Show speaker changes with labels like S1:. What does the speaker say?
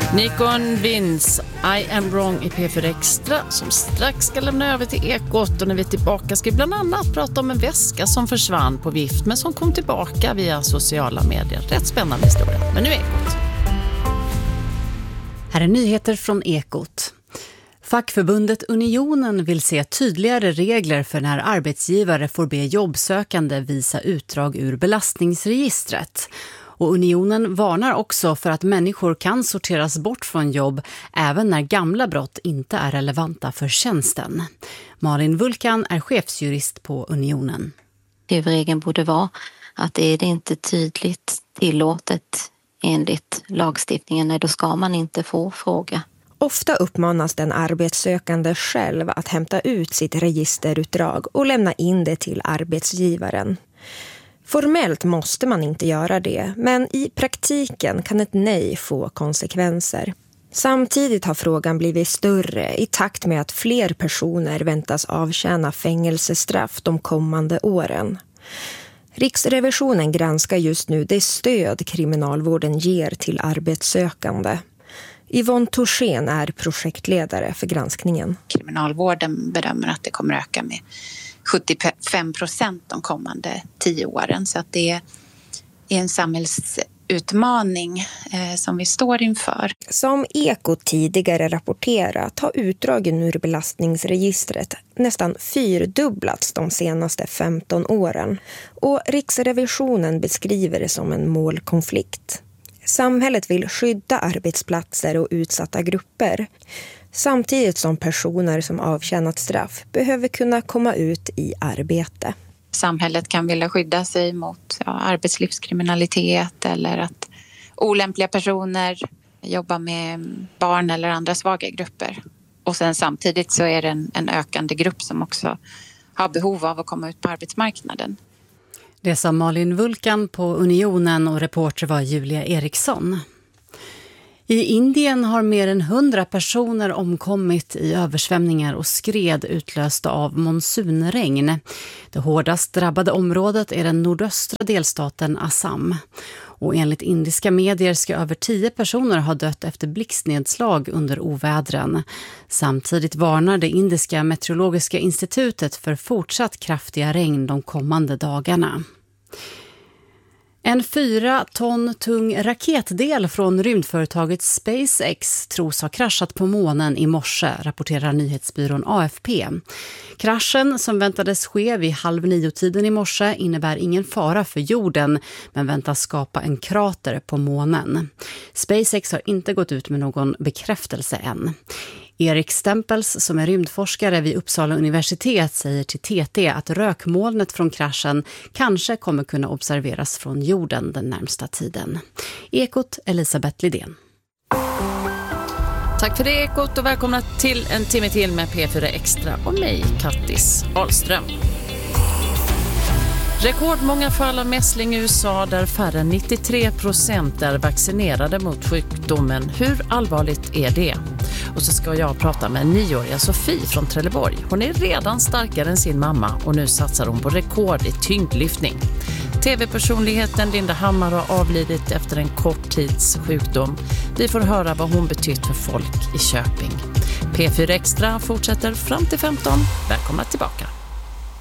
S1: Nikon Vince, I am wrong i P4 Extra som strax ska lämna över till Ekot, och när vi är tillbaka ska vi bland annat prata om en väska som försvann på vift men som kom tillbaka via sociala medier. Rätt spännande historia, men nu är Ekot.
S2: Här är nyheter från Ekot. Fackförbundet Unionen vill se tydligare regler för när arbetsgivare får be jobbsökande visa utdrag ur belastningsregistret. Och Unionen varnar också för att människor kan sorteras bort från jobb även när gamla brott inte är relevanta för tjänsten. Malin Vulkan är chefsjurist på Unionen.
S3: Huvudregeln borde vara att det inte tydligt tillåtet enligt lagstiftningen, då ska man inte få fråga.
S4: Ofta uppmanas den arbetssökande själv att hämta ut sitt registerutdrag och lämna in det till arbetsgivaren. Formellt måste man inte göra det, men i praktiken kan ett nej få konsekvenser. Samtidigt har frågan blivit större i takt med att fler personer väntas avtjäna fängelsestraff de kommande åren. Riksrevisionen granskar just nu det stöd kriminalvården ger till arbetssökande. Yvonne Torssén är projektledare för granskningen.
S5: Kriminalvården bedömer att det kommer öka med 75% de kommande 10 åren. Så att det är en samhällsutmaning som vi står inför.
S4: Som Ekot tidigare rapporterat har utdragen ur belastningsregistret nästan 4-dubblats de senaste 15 åren. Och Riksrevisionen beskriver det som en målkonflikt. Samhället vill skydda arbetsplatser och utsatta grupper, samtidigt som personer som avtjänat straff behöver kunna komma ut i arbete.
S5: Samhället kan vilja skydda sig mot arbetslivskriminalitet eller att olämpliga personer jobbar med barn eller andra svaga grupper. Och sen samtidigt så är det en ökande grupp som också har behov av att komma ut på arbetsmarknaden.
S2: Det sa Malin Vulkan på Unionen och reporter var Julia Eriksson. I Indien har mer än 100 personer omkommit i översvämningar och skred utlösta av monsunregn. Det hårdast drabbade området är den nordöstra delstaten Assam. Och enligt indiska medier ska över 10 personer ha dött efter blixtnedslag under ovädren. Samtidigt varnar det indiska meteorologiska institutet för fortsatt kraftiga regn de kommande dagarna. En 4 ton tung raketdel från rymdföretaget SpaceX tros ha kraschat på månen i morse, rapporterar nyhetsbyrån AFP. Kraschen, som väntades ske vid 8:30 i morse, innebär ingen fara för jorden men väntas skapa en krater på månen. SpaceX har inte gått ut med någon bekräftelse än. Erik Stempels, som är rymdforskare vid Uppsala universitet, säger till TT att rökmolnet från kraschen kanske kommer kunna observeras från jorden den närmsta tiden. Ekot, Elisabeth Lidén.
S1: Tack för det, Ekot, och välkomna till en timme till med P4 Extra och mig, Kattis Ahlström. Rekordmånga fall av mässling i USA där färre än 93% är vaccinerade mot sjukdomen. Hur allvarligt är det? Och så ska jag prata med 9-åriga Sofie från Trelleborg. Hon är redan starkare än sin mamma och nu satsar hon på rekord i tyngdlyftning. TV-personligheten Linda Hammar har avlidit efter en kort tids sjukdom. Vi får höra vad hon betytt för folk i Köping. P4 Extra fortsätter fram till 15. Välkomna tillbaka.